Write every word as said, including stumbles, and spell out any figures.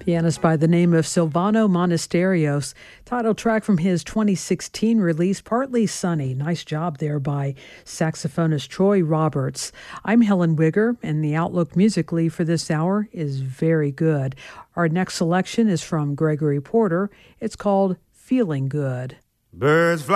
Pianist by the name of Silvano Monasterios. Title track from his twenty sixteen release, Partly Sunny. Nice job there by saxophonist Troy Roberts. I'm Helen Wigger, and the outlook musically for this hour is very good. Our next selection is from Gregory Porter. It's called Feeling Good. Birds fly